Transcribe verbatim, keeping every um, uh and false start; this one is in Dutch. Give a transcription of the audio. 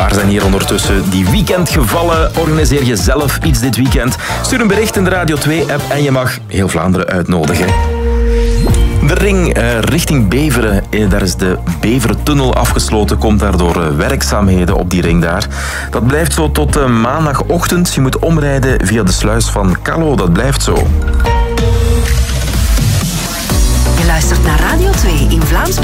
Waar zijn hier ondertussen die weekendgevallen? Organiseer je zelf iets dit weekend? Stuur een bericht in de Radio twee-app en je mag heel Vlaanderen uitnodigen. De ring uh, richting Beveren, eh, daar is de Beverentunnel afgesloten, komt daardoor uh, werkzaamheden op die ring daar. Dat blijft zo tot uh, maandagochtend. Je moet omrijden via de sluis van Callo, dat blijft zo. Je luistert naar Radio twee in Vlaams